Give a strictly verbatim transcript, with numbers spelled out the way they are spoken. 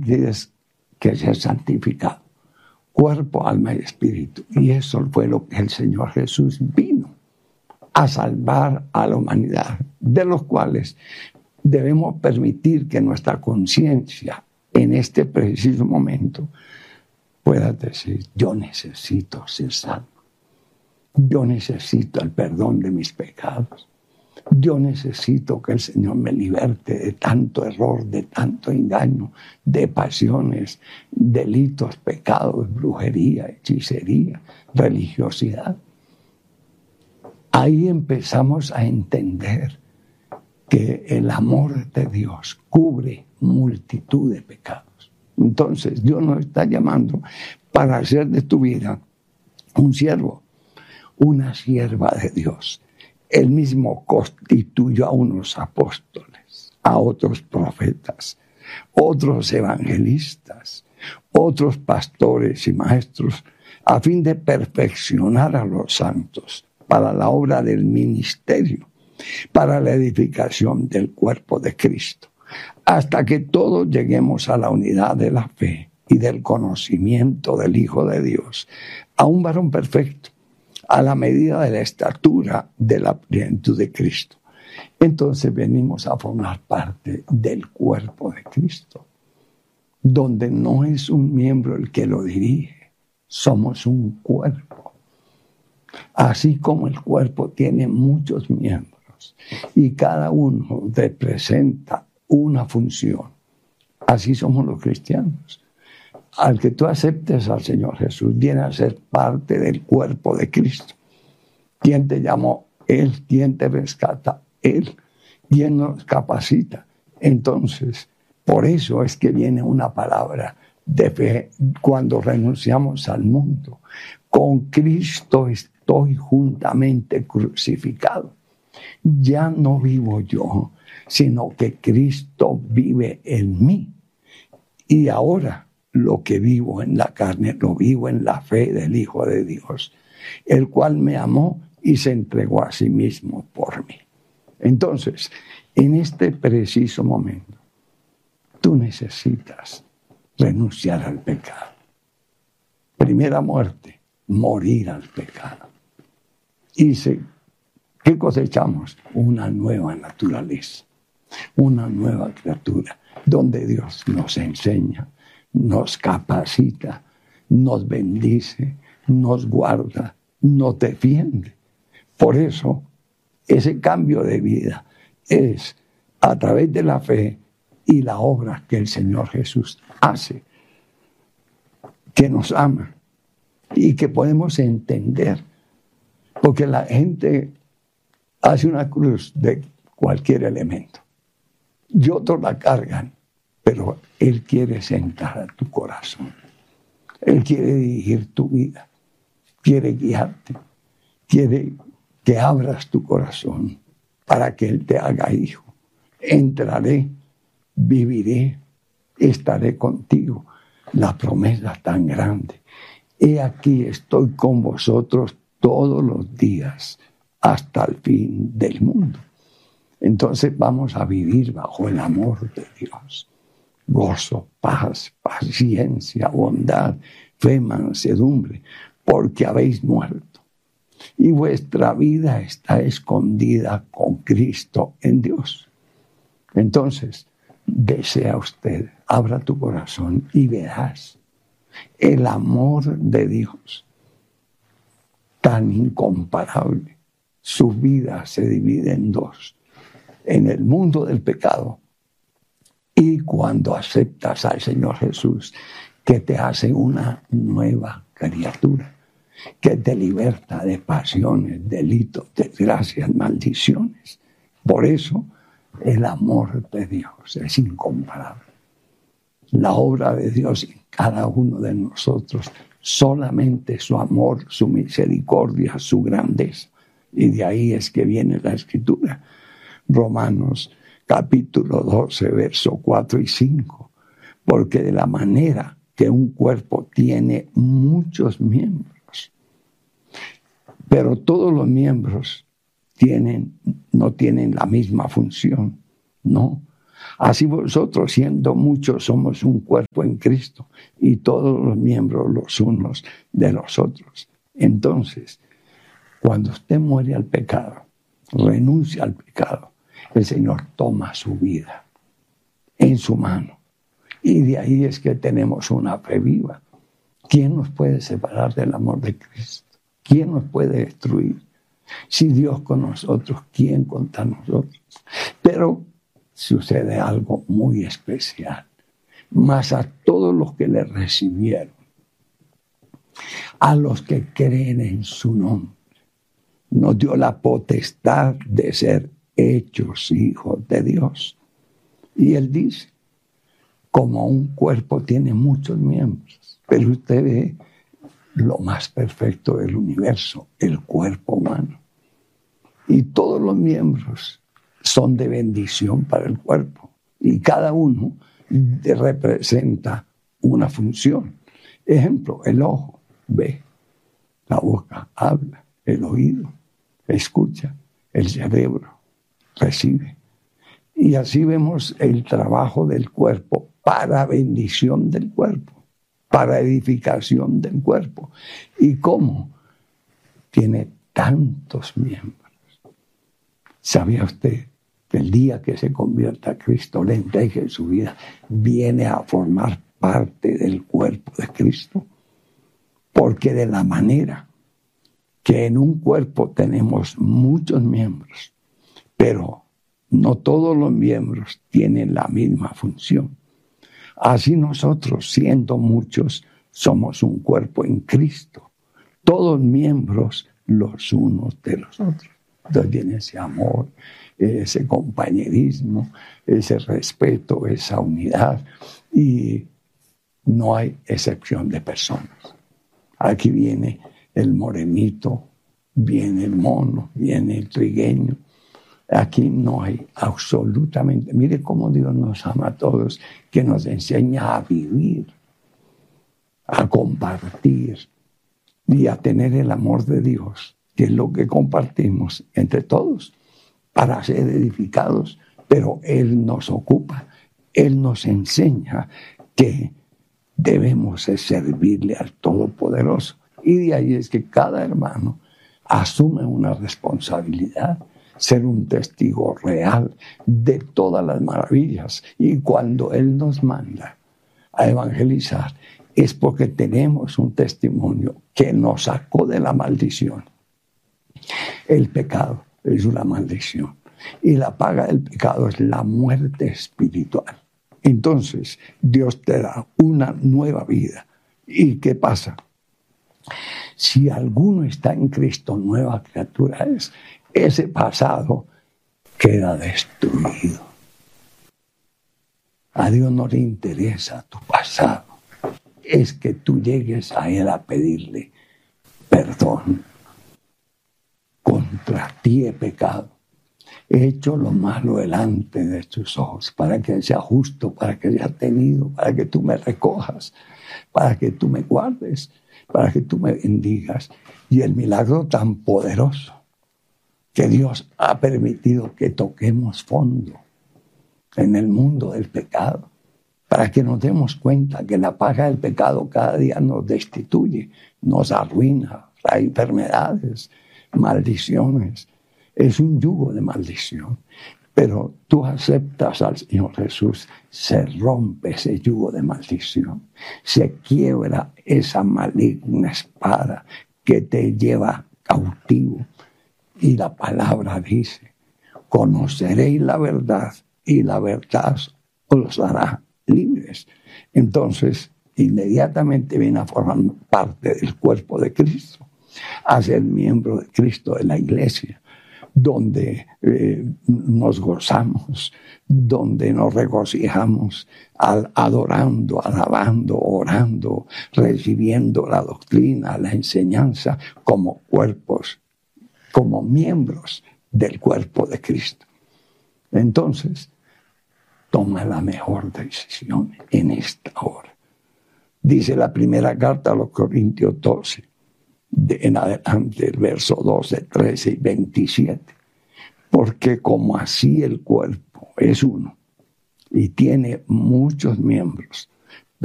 tienes que ser santificado. Cuerpo, alma y espíritu. Y eso fue lo que el Señor Jesús vino a salvar a la humanidad, de los cuales debemos permitir que nuestra conciencia en este preciso momento pueda decir: yo necesito ser salvo, yo necesito el perdón de mis pecados, yo necesito que el Señor me liberte de tanto error, de tanto engaño, de pasiones, delitos, pecados, brujería, hechicería, religiosidad. Ahí empezamos a entender que el amor de Dios cubre multitud de pecados. Entonces, Dios nos está llamando para hacer de tu vida un siervo, una sierva de Dios. Él mismo constituyó a unos apóstoles, a otros profetas, otros evangelistas, otros pastores y maestros, a fin de perfeccionar a los santos para la obra del ministerio, para la edificación del cuerpo de Cristo, hasta que todos lleguemos a la unidad de la fe y del conocimiento del Hijo de Dios, a un varón perfecto, a la medida de la estatura de la plenitud de Cristo. Entonces venimos a formar parte del cuerpo de Cristo, donde no es un miembro el que lo dirige, somos un cuerpo. Así como el cuerpo tiene muchos miembros y cada uno representa una función, así somos los cristianos. Al que tú aceptes al Señor Jesús, viene a ser parte del cuerpo de Cristo. ¿Quién te llamó? Él. ¿Quién te rescata? Él. ¿Quién nos capacita? Entonces, por eso es que viene una palabra de fe cuando renunciamos al mundo. Con Cristo estoy juntamente crucificado. Ya no vivo yo, sino que Cristo vive en mí. Y ahora lo que vivo en la carne, lo vivo en la fe del Hijo de Dios, el cual me amó y se entregó a sí mismo por mí. Entonces, en este preciso momento, tú necesitas renunciar al pecado. Primera muerte, morir al pecado. Y se, ¿qué cosechamos? Una nueva naturaleza, una nueva criatura, donde Dios nos enseña, nos capacita, nos bendice, nos guarda, nos defiende. Por eso, ese cambio de vida es a través de la fe y la obra que el Señor Jesús hace, que nos ama y que podemos entender. Porque la gente hace una cruz de cualquier elemento y otros la cargan, pero Él quiere sentar a tu corazón. Él quiere dirigir tu vida, quiere guiarte, quiere que abras tu corazón para que Él te haga hijo. Entraré, viviré, estaré contigo. La promesa tan grande. He aquí estoy con vosotros todos los días hasta el fin del mundo. Entonces vamos a vivir bajo el amor de Dios. Gozo, paz, paciencia, bondad, fe, mansedumbre, porque habéis muerto. Y vuestra vida está escondida con Cristo en Dios. Entonces, desea usted, abra tu corazón y verás el amor de Dios tan incomparable. Su vida se divide en dos: en el mundo del pecado y cuando aceptas al Señor Jesús, que te hace una nueva criatura, que te liberta de pasiones, delitos, desgracias, maldiciones. Por eso el amor de Dios es incomparable. La obra de Dios en cada uno de nosotros, solamente su amor, su misericordia, su grandeza. Y de ahí es que viene la Escritura. Romanos capítulo doce, verso cuatro y cinco. Porque de la manera que un cuerpo tiene muchos miembros, pero todos los miembros tienen, no tienen la misma función, ¿no? Así vosotros, siendo muchos, somos un cuerpo en Cristo y todos los miembros los unos de los otros. Entonces, cuando usted muere al pecado, renuncia al pecado, el Señor toma su vida en su mano. Y de ahí es que tenemos una fe viva. ¿Quién nos puede separar del amor de Cristo? ¿Quién nos puede destruir? Si Dios con nosotros, ¿quién contra nosotros? Pero sucede algo muy especial. Mas a todos los que le recibieron, a los que creen en su nombre, nos dio la potestad de ser hechos hijos de Dios. Y Él dice, como un cuerpo tiene muchos miembros, pero usted ve lo más perfecto del universo, el cuerpo humano. Y todos los miembros son de bendición para el cuerpo. Y cada uno representa una función. Ejemplo, el ojo ve, la boca habla, el oído escucha, el cerebro recibe. Y así vemos el trabajo del cuerpo para bendición del cuerpo, para edificación del cuerpo. ¿Y cómo? Tiene tantos miembros. ¿Sabía usted que el día que se convierta a Cristo, le entregue su vida, viene a formar parte del cuerpo de Cristo? Porque de la manera que en un cuerpo tenemos muchos miembros, pero no todos los miembros tienen la misma función. Así nosotros, siendo muchos, somos un cuerpo en Cristo. Todos miembros los unos de los otros. Entonces viene ese amor, ese compañerismo, ese respeto, esa unidad. Y no hay excepción de personas. Aquí viene el morenito, viene el mono, viene el trigueño. Aquí no hay absolutamente... Mire cómo Dios nos ama a todos, que nos enseña a vivir, a compartir y a tener el amor de Dios, que es lo que compartimos entre todos para ser edificados. Pero Él nos ocupa, Él nos enseña que debemos servirle al Todopoderoso. Y de ahí es que cada hermano asume una responsabilidad, ser un testigo real de todas las maravillas. Y cuando Él nos manda a evangelizar, es porque tenemos un testimonio que nos sacó de la maldición. El pecado es una maldición y la paga del pecado es la muerte espiritual. Entonces Dios te da una nueva vida. ¿Y qué pasa? Si alguno está en Cristo, nueva criatura es. Ese pasado queda destruido. A Dios no le interesa tu pasado. Es que tú llegues a Él a pedirle perdón. Contra ti he pecado. He hecho lo malo delante de tus ojos para que sea justo, para que sea tenido, para que tú me recojas, para que tú me guardes, para que tú me bendigas. Y el milagro tan poderoso que Dios ha permitido que toquemos fondo en el mundo del pecado, para que nos demos cuenta que la paga del pecado cada día nos destituye, nos arruina, trae enfermedades, maldiciones. Es un yugo de maldición. Pero tú aceptas al Señor Jesús, se rompe ese yugo de maldición, se quiebra esa maligna espada que te lleva cautivo. Y la palabra dice, conoceréis la verdad y la verdad os hará libres. Entonces, inmediatamente viene a formar parte del cuerpo de Cristo, a ser miembro de Cristo de la iglesia, donde eh, nos gozamos, donde nos regocijamos, al, adorando, alabando, orando, recibiendo la doctrina, la enseñanza como cuerpos, como miembros del cuerpo de Cristo. Entonces, toma la mejor decisión en esta hora. Dice la primera carta a los Corintios doce, de en adelante, el verso doce, trece y veintisiete. Porque como así el cuerpo es uno y tiene muchos miembros.